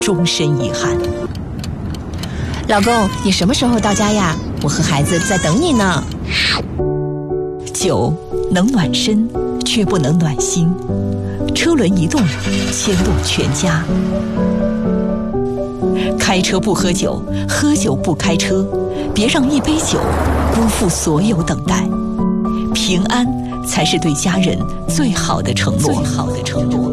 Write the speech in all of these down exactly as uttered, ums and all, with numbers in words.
终身遗憾。 老公，你什么时候到家呀？我和孩子在等你呢。 酒能暖身，却不能暖心。车轮一动，牵动全家。开车不喝酒，喝酒不开车，别让一杯酒辜负所有等待。平安才是对家人最好的承诺。最好的承诺。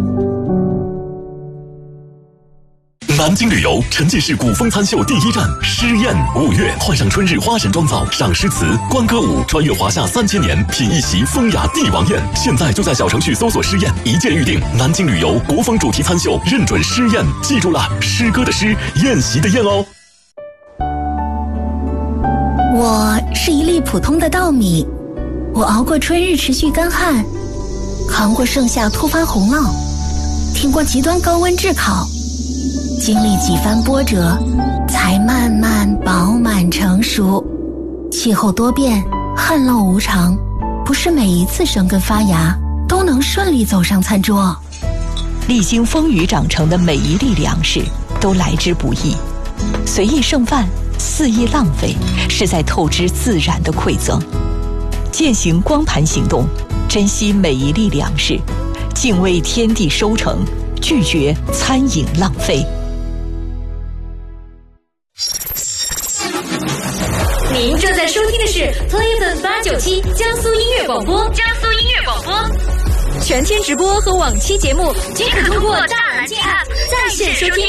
南京旅游沉浸式古风餐秀第一站诗宴，五月换上春日花神妆造，赏诗词、观歌舞，穿越华夏三千年，品一席风雅帝王宴。现在就在小程序搜索诗宴，一键预定。南京旅游国风主题餐秀，认准诗宴，记住了，诗歌的诗，宴席的宴哦。 我是一粒普通的稻米，我熬过春日持续干旱，扛过盛夏突发洪涝，挺过极端高温炙烤，经历几番波折，才慢慢饱满成熟。气候多变，旱涝无常，不是每一次生根发芽都能顺利走上餐桌。 历经风雨长成的每一粒粮食都来之不易，随意剩饭，肆意浪费，是在透支自然的馈赠。践行光盘行动，珍惜每一粒粮食，敬畏天地收成，拒绝餐饮浪费。 您正在收听的是 Play F M 八九七江苏音乐广播，江苏音乐广播，全天直播和往期节目均可通过大蓝鲸 App 在线收听。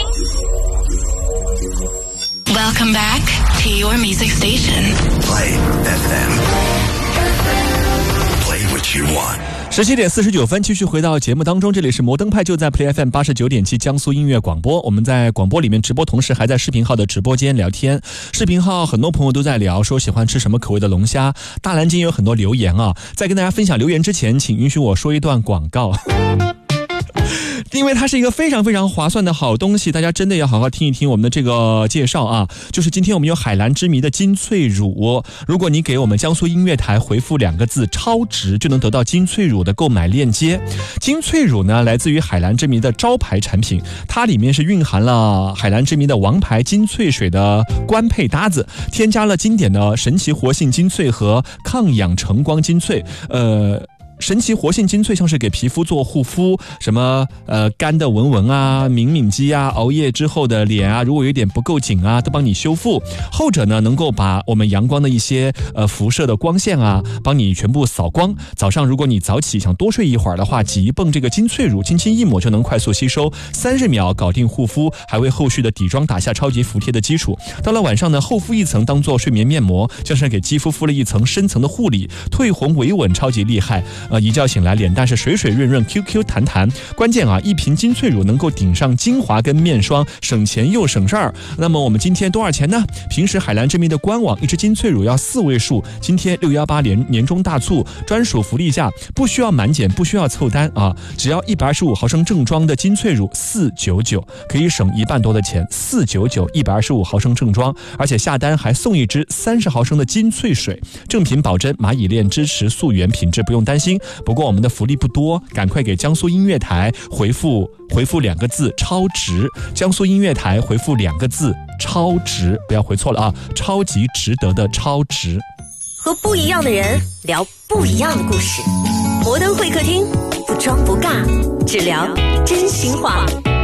Welcome back to your music station. Play F M. Play what you want. 十七点四十九分，继续回到节目当中，这里是摩登派，就在 Play F M 八十九点七江苏音乐广播。我们在广播里面直播，同时还在视频号的直播间聊天。视频号很多朋友都在聊，说喜欢吃什么口味的龙虾。大蓝鲸有很多留言啊，在跟大家分享留言之前，请允许我说一段广告。因为它是一个非常非常划算的好东西，大家真的要好好听一听我们的这个介绍啊！就是今天我们有海蓝之谜的金脆乳，如果你给我们江苏音乐台回复两个字超值，就能得到金脆乳的购买链接。金脆乳呢，来自于海蓝之谜的招牌产品，它里面是蕴含了海蓝之谜的王牌金脆水的官配搭子，添加了经典的神奇活性金脆和抗氧橙光金脆，呃。神奇活性金脆像是给皮肤做护肤，什么呃干的纹纹啊、敏敏肌啊、熬夜之后的脸啊，如果有点不够紧啊，都帮你修复。后者呢，能够把我们阳光的一些呃辐射的光线啊，帮你全部扫光。早上如果你早起想多睡一会儿的话，挤一泵这个金脆乳，轻轻一抹就能快速吸收，三十秒搞定护肤，还为后续的底妆打下超级服帖的基础。到了晚上呢，厚敷一层当做睡眠面膜，像是给肌肤敷了一层深层的护理，褪红维稳超级厉害。呃，一觉醒来脸蛋是水水润润 Q Q 弹弹，关键啊，一瓶金脆乳能够顶上精华跟面霜，省钱又省事儿。那么我们今天多少钱呢？平时海蓝之谜的官网一支金脆乳要四位数，今天六一八年年终大促专属福利价，不需要满减，不需要凑单啊，只要一百二十五毫升正装的金脆乳四九九，可以省一半多的钱，四九九一百二十五毫升正装，而且下单还送一支三十毫升的金脆水，正品保真，蚂蚁链支持溯源品质，不用担心。不过我们的福利不多，赶快给江苏音乐台回复回复两个字超值，江苏音乐台回复两个字超值，不要回错了啊，超级值得的超值。 和不一样的人聊不一样的故事，摩登会客厅，不装不尬，只聊真心话。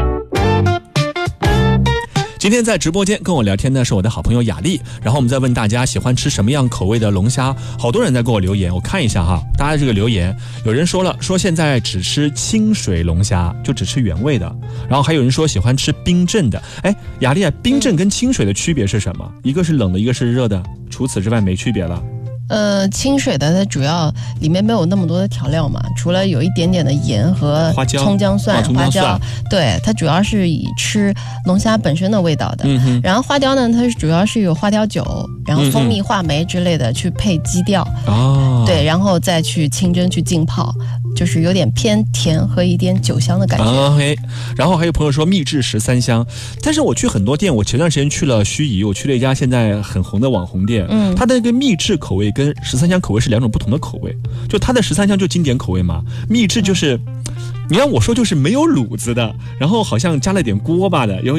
今天在直播间跟我聊天的是我的好朋友雅丽，然后我们再问大家喜欢吃什么样口味的龙虾，好多人在给我留言，我看一下哈，大家这个留言，有人说了，说现在只吃清水龙虾，就只吃原味的，然后还有人说喜欢吃冰镇的。哎，雅丽啊，冰镇跟清水的区别是什么？一个是冷的，一个是热的，除此之外没区别了。 呃，清水的它主要里面没有那么多的调料嘛，除了有一点点的盐和葱姜蒜、花椒，对，它主要是以吃龙虾本身的味道的。嗯、然后花雕呢，它主要是有花雕酒，然后蜂蜜、话梅之类的去配基调，哦，对，然后再去清蒸去浸泡。就是有点偏甜和一点酒香的感觉。 OK， 然后还有朋友说秘制十三香，但是我去很多店，我前段时间去了盱眙，我去了一家现在很红的网红店，嗯，它的那个秘制口味跟十三香口味是两种不同的口味。就它的十三香就经典口味嘛，秘制就是，你让我说就是没有卤子的，然后好像加了点锅巴的，有